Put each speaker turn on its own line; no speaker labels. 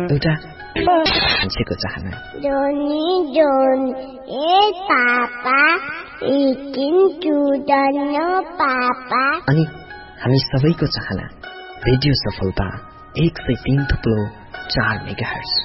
एउटा मान्छेको चाहना
Johnny John Papa eating children Papa
अनि हामी सबैको चाहना रेडियो सफलता 103.4 मेगाहर्ज